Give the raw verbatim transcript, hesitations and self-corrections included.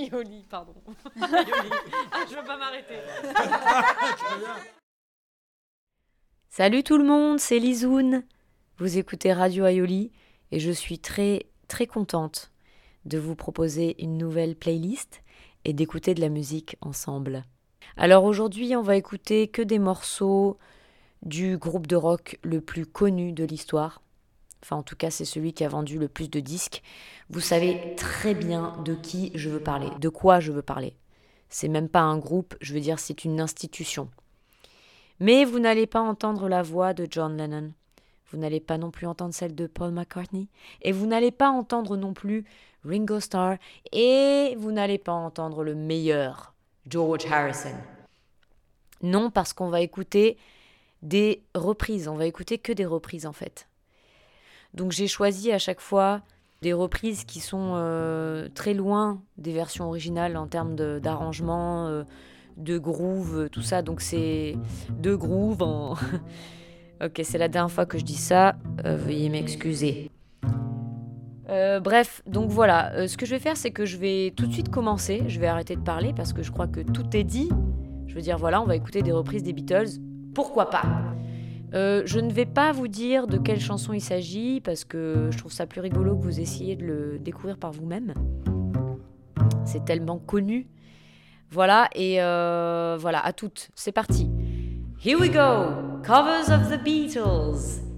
Aioli, pardon. Aioli. Ah, je veux pas m'arrêter. Salut tout le monde, c'est Lizoun. Vous écoutez Radio Aioli et je suis très très contente de vous proposer une nouvelle playlist et d'écouter de la musique ensemble. Alors aujourd'hui, on va écouter que des morceaux du groupe de rock le plus connu de l'histoire. Enfin, en tout cas, c'est celui qui a vendu le plus de disques. Vous savez très bien de qui je veux parler, de quoi je veux parler. C'est même pas un groupe, je veux dire, c'est une institution. Mais vous n'allez pas entendre la voix de John Lennon. Vous n'allez pas non plus entendre celle de Paul McCartney. Et vous n'allez pas entendre non plus Ringo Starr. Et vous n'allez pas entendre le meilleur, George Harrison. Non, parce qu'on va écouter des reprises. On va écouter que des reprises, en fait. Donc j'ai choisi à chaque fois des reprises qui sont euh, très loin des versions originales en termes de, d'arrangement, euh, de groove, tout ça. Donc c'est de groove en... ok, c'est la dernière fois que je dis ça. Euh, veuillez m'excuser. Euh, bref, donc voilà. Euh, ce que je vais faire, c'est que je vais tout de suite commencer. Je vais arrêter de parler parce que je crois que tout est dit. Je veux dire, voilà, on va écouter des reprises des Beatles. Pourquoi pas ? Euh, je ne vais pas vous dire de quelle chanson il s'agit parce que je trouve ça plus rigolo que vous essayiez de le découvrir par vous-même. C'est tellement connu. Voilà, et euh, voilà, à toutes. C'est parti. Here we go. Covers of the Beatles.